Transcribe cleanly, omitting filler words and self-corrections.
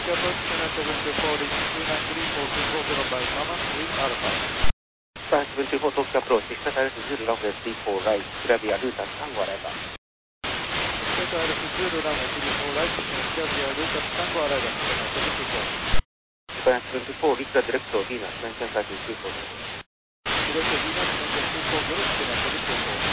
take approach China 74, reach 293.420 by Mama, with Alpha. Star 74 Tokyo approach, Star Altitude runway 34 right, Xavier Lucas Tango arrival. Star Altitude runway 34 right, Xavier Lucas Tango arrival, China 74. Star 24, Lisa Director Venus 1932. Director Venus 1924, China 74.